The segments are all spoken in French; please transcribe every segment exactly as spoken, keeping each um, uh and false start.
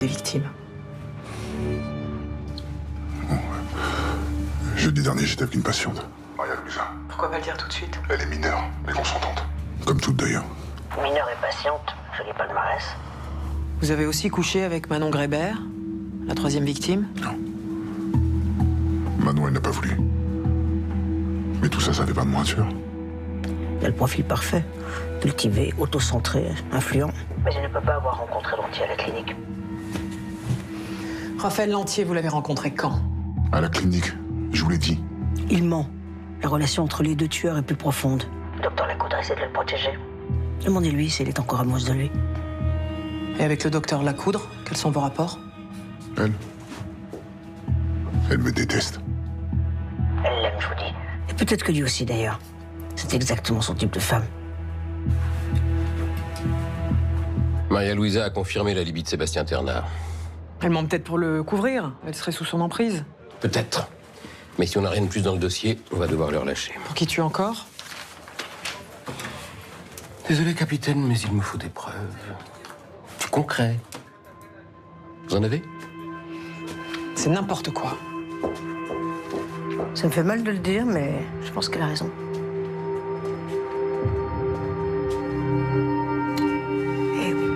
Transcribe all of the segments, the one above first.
des victimes. Bon, jeudi dernier, j'étais avec une patiente, Maria Louisa. Pourquoi pas le dire tout de suite? Elle est mineure, mais consentante. Comme toutes d'ailleurs. Mineure et patiente, joli palmarès. Vous avez aussi couché avec Manon Grébert, la troisième victime? Non. Manon, elle n'a pas voulu. Mais tout ça, ça fait pas de moi un tueur. Il a le profil parfait. Cultivé, autocentré, influent. Mais il ne peut pas avoir rencontré Lantier à la clinique. Raphaël Lantier, vous l'avez rencontré quand? À la clinique, je vous l'ai dit. Il ment. La relation entre les deux tueurs est plus profonde. Le docteur Lacoudre essaie de le protéger. Demandez-lui s'il est encore amoureuse de lui. Et avec le docteur Lacoudre, quels sont vos rapports? Elle Elle me déteste. Elle l'aime, je vous dis. Et peut-être que lui aussi, d'ailleurs. C'est exactement son type de femme. Maria Louisa a confirmé la libye de Sébastien Ternard. Elle ment peut-être pour le couvrir. Elle serait sous son emprise. Peut-être. Mais si on n'a rien de plus dans le dossier, on va devoir le relâcher. Pour qui tue encore? Désolé, capitaine, mais il me faut des preuves. Du concret. Vous en avez? C'est n'importe quoi. Ça me fait mal de le dire, mais je pense qu'elle a raison. Eh oui.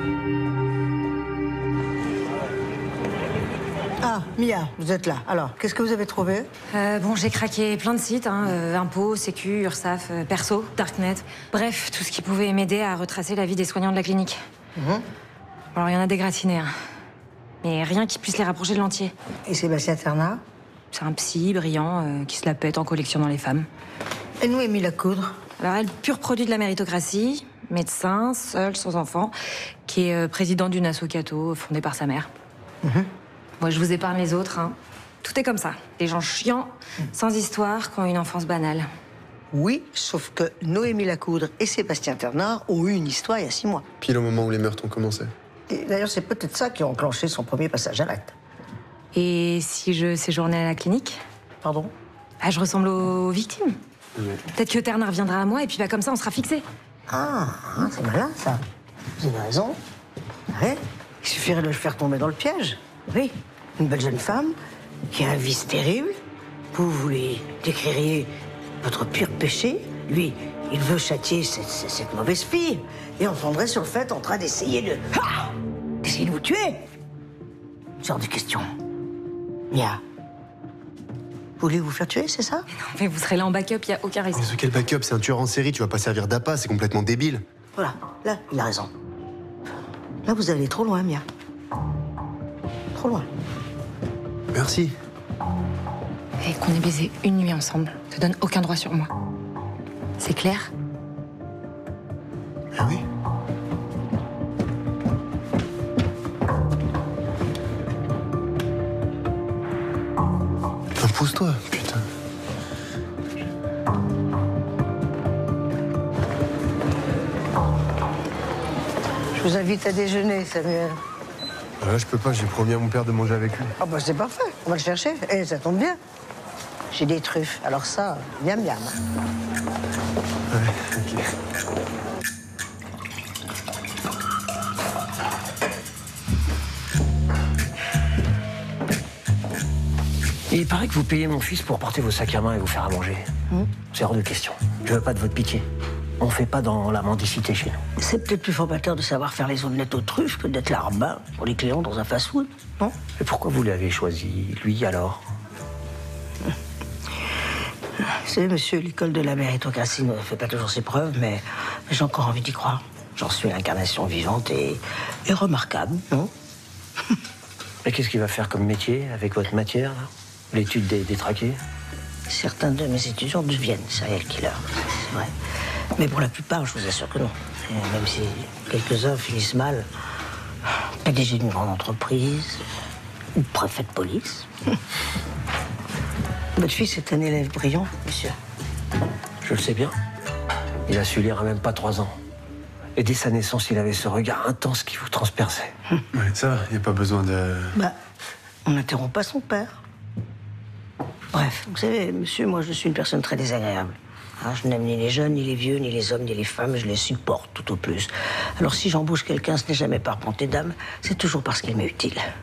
Ah, Mia, vous êtes là. Alors, qu'est-ce que vous avez trouvé? Euh, bon, j'ai craqué plein de sites, hein, euh, impôts, sécu, URSAF, euh, perso, Darknet. Bref, tout ce qui pouvait m'aider à retracer la vie des soignants de la clinique. Mmh. Alors, il y en a des gratinés, hein. Mais rien qui puisse les rapprocher de l'entier. Et Sébastien Ternard? C'est un psy brillant euh, qui se la pète en collectionnant les femmes. Et Noémie Lacoudre? Alors, elle, pur produit de la méritocratie, médecin, seul, sans enfant, qui est euh, président d'une asso catho fondée par sa mère. Mmh. Moi, je vous épargne les autres, hein. Tout est comme ça. Des gens chiants, mmh. sans histoire, qui ont une enfance banale. Oui, sauf que Noémie Lacoudre et Sébastien Ternard ont eu une histoire il y a six mois. Pile au moment où les meurtres ont commencé. Et d'ailleurs, c'est peut-être ça qui a enclenché son premier passage à l'acte. Et si je séjournais à la clinique? Pardon? Ah, je ressemble aux victimes. Oui. Peut-être que Ternard viendra à moi et puis bah, comme ça, on sera fixé. Ah, hein, c'est malin, ça. Vous avez raison. Ouais. Il suffirait de le faire tomber dans le piège. Oui, une belle jeune femme qui a un vice terrible. Vous, vous lui décririez votre pire péché. Lui, il veut châtier cette, cette, cette mauvaise fille. Et on prendrait sur le fait en train d'essayer de... Ah, d'essayer de vous tuer. Une sorte de question. Mia, vous voulez vous faire tuer, c'est ça? Mais non, mais vous serez là en backup, il n'y a aucun risque. Mais ce quel backup, c'est un tueur en série, tu vas pas servir d'appât, c'est complètement débile. Voilà, là, il a raison. Là, vous allez trop loin, Mia. Trop loin. Merci. Et qu'on ait baisé une nuit ensemble, ça donne aucun droit sur moi. C'est clair? Ah oui? Pousse-toi, putain. Je vous invite à déjeuner, Samuel. Là, je peux pas, j'ai promis à mon père de manger avec lui. Ah bah c'est parfait, on va le chercher. Et ça tombe bien. J'ai des truffes, alors ça, miam miam. Ouais, ok. Il paraît que vous payez mon fils pour porter vos sacs à main et vous faire à manger. Mmh. C'est hors de question. Je veux pas de votre pitié. On fait pas dans la mendicité chez nous. C'est peut-être plus formateur de savoir faire les omelettes aux truffes que d'être larbin pour les clients dans un fast-food, non? Et pourquoi vous l'avez choisi, lui, alors? Vous savez, monsieur, l'école de la méritocratie ne fait pas toujours ses preuves, mais j'ai encore envie d'y croire. J'en suis l'incarnation vivante et, et remarquable, non? Et qu'est-ce qu'il va faire comme métier avec votre matière, là? L'étude des, des traqués? Certains de mes étudiants deviennent serial killers, c'est vrai. Mais pour la plupart, je vous assure que non. Et même si quelques-uns finissent mal, P D G d'une grande entreprise, ou préfet de police. Votre fils est un élève brillant, monsieur. Je le sais bien. Il a su lire à même pas trois ans. Et dès sa naissance, il avait ce regard intense qui vous transperçait. Ouais, ça va, y a pas besoin de... Bah, on n'interrompt pas son père. Bref, vous savez, monsieur, moi, je suis une personne très désagréable. Hein, je n'aime ni les jeunes, ni les vieux, ni les hommes, ni les femmes. Je les supporte tout au plus. Alors, si j'embauche quelqu'un, ce n'est jamais par bonté d'âme. C'est toujours parce qu'il m'est utile.